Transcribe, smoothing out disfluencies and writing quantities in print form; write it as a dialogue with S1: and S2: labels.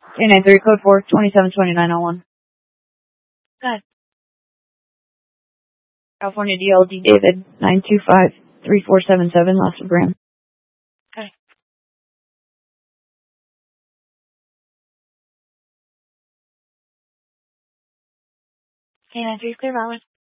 S1: K93, code 4, 272901.
S2: Good.
S1: California DLD David, 925-3477, last of Graham.
S2: Okay. K93, clear valid.